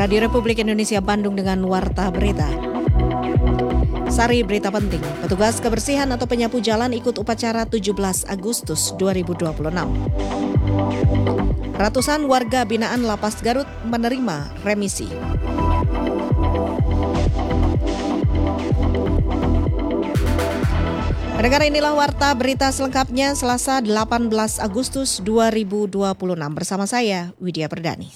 Radio Republik Indonesia Bandung dengan Warta Berita. Sari berita penting, petugas kebersihan atau penyapu jalan ikut upacara 17 Agustus 2026. Ratusan warga binaan Lapas Garut menerima remisi. Pendengar, inilah Warta Berita selengkapnya Selasa 18 Agustus 2026 bersama saya Widya Perdani.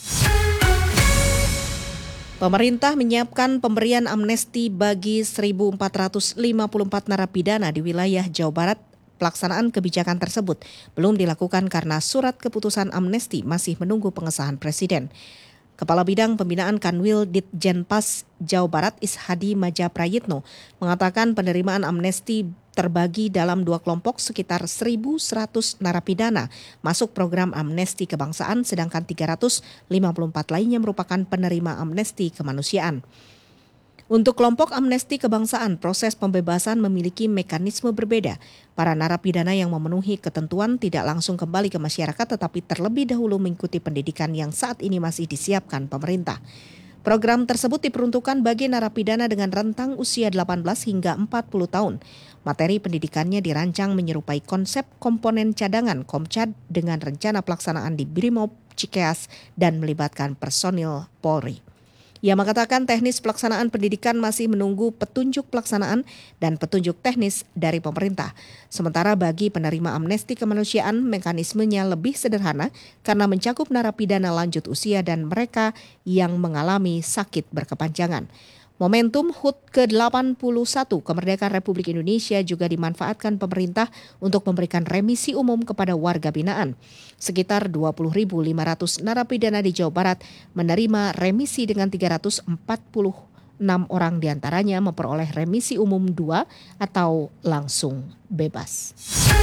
Pemerintah menyiapkan pemberian amnesti bagi 1.454 narapidana di wilayah Jawa Barat. Pelaksanaan kebijakan tersebut belum dilakukan karena surat keputusan amnesti masih menunggu pengesahan Presiden. Kepala Bidang Pembinaan Kanwil Ditjenpas Jawa Barat Ishadi Majaprayitno mengatakan penerimaan amnesti terbagi dalam 2 kelompok sekitar 1.100 narapidana masuk program amnesti kebangsaan, sedangkan 354 lainnya merupakan penerima amnesti kemanusiaan. Untuk kelompok amnesti kebangsaan, proses pembebasan memiliki mekanisme berbeda. Para narapidana yang memenuhi ketentuan tidak langsung kembali ke masyarakat, tetapi terlebih dahulu mengikuti pendidikan yang saat ini masih disiapkan pemerintah. Program tersebut diperuntukkan bagi narapidana dengan rentang usia 18 hingga 40 tahun. Materi pendidikannya dirancang menyerupai konsep komponen cadangan Komcad dengan rencana pelaksanaan di Brimob Cikeas dan melibatkan personil Polri. Ia mengatakan teknis pelaksanaan pendidikan masih menunggu petunjuk pelaksanaan dan petunjuk teknis dari pemerintah. Sementara bagi penerima amnesti kemanusiaan, mekanismenya lebih sederhana karena mencakup narapidana lanjut usia dan mereka yang mengalami sakit berkepanjangan. Momentum HUT ke-81 Kemerdekaan Republik Indonesia juga dimanfaatkan pemerintah untuk memberikan remisi umum kepada warga binaan. Sekitar 20.500 narapidana di Jawa Barat menerima remisi dengan 346 orang diantaranya memperoleh remisi umum 2 atau langsung bebas.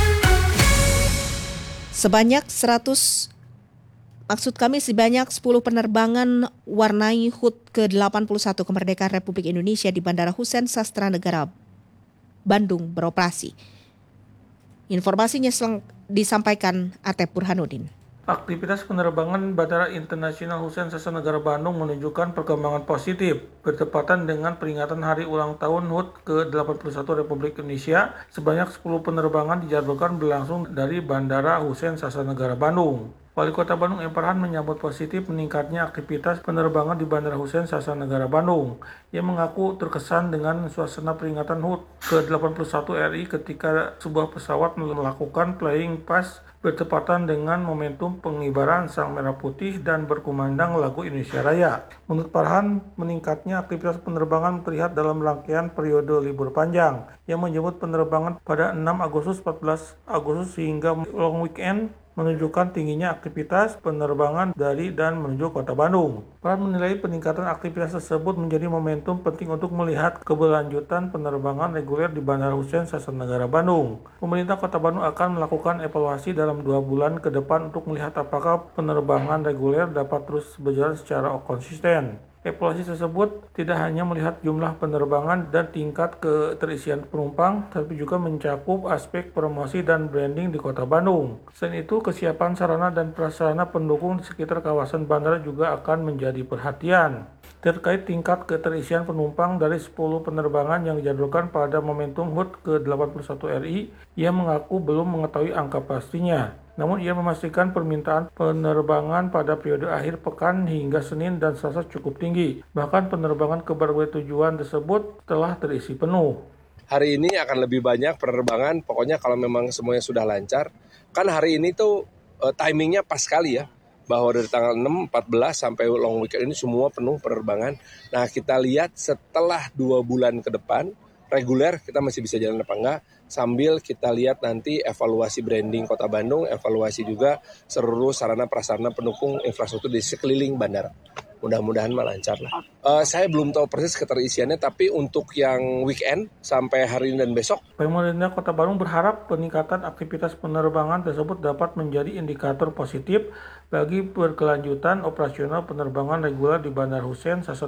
Sebanyak 10 penerbangan warnai HUT ke-81 Kemerdekaan Republik Indonesia di Bandara Hussein Sastra Negara Bandung beroperasi. Informasinya disampaikan Atep Burhanuddin. Aktivitas penerbangan Bandara Internasional Hussein Sastra Negara Bandung menunjukkan perkembangan positif. Bertepatan dengan peringatan hari ulang tahun HUT ke-81 Republik Indonesia, sebanyak 10 penerbangan dijadwalkan berlangsung dari Bandara Hussein Sastra Negara Bandung. Wali Kota Bandung M. Farhan menyambut positif meningkatnya aktivitas penerbangan di Bandara Hussein Sastra Negara Bandung. Ia mengaku terkesan dengan suasana peringatan HUT ke-81 RI ketika sebuah pesawat melakukan flying past bertepatan dengan momentum pengibaran Sang Merah Putih dan berkumandang lagu Indonesia Raya. Menurut Farhan, meningkatnya aktivitas penerbangan terlihat dalam rangkaian periode libur panjang yang menyebut penerbangan pada 6 Agustus, 14 Agustus hingga long weekend menunjukkan tingginya aktivitas penerbangan dari dan menuju Kota Bandung. Farhan menilai peningkatan aktivitas tersebut menjadi momentum penting untuk melihat keberlanjutan penerbangan reguler di Bandara Hussein Sastra Negara Bandung. Pemerintah Kota Bandung akan melakukan evaluasi dalam 2 bulan ke depan untuk melihat apakah penerbangan reguler dapat terus berjalan secara konsisten. Evaluasi tersebut tidak hanya melihat jumlah penerbangan dan tingkat keterisian penumpang, tapi juga mencakup aspek promosi dan branding di Kota Bandung. Selain itu, kesiapan sarana dan prasarana pendukung di sekitar kawasan bandara juga akan menjadi perhatian. Terkait tingkat keterisian penumpang dari 10 penerbangan yang dijadwalkan pada momentum HUT ke-81 RI, ia mengaku belum mengetahui angka pastinya. Namun ia memastikan permintaan penerbangan pada periode akhir pekan hingga Senin dan Selasa cukup tinggi. Bahkan penerbangan ke berbagai tujuan tersebut telah terisi penuh. Hari ini akan lebih banyak penerbangan, pokoknya kalau memang semuanya sudah lancar. Kan hari ini tuh timingnya pas sekali ya, bahwa dari tanggal 6, 14 sampai long weekend ini semua penuh penerbangan. Nah kita lihat setelah 2 bulan ke depan, reguler kita masih bisa jalan apa enggak, sambil kita lihat nanti evaluasi branding Kota Bandung, evaluasi juga seluruh sarana prasarana pendukung infrastruktur di sekeliling bandara. Mudah-mudahan lancar lah. Saya belum tahu persis keterisiannya, tapi untuk yang weekend sampai hari ini dan besok. Pemerintah Kota Bandung berharap peningkatan aktivitas penerbangan tersebut dapat menjadi indikator positif bagi berkelanjutan operasional penerbangan reguler di Bandara Hussein Sastra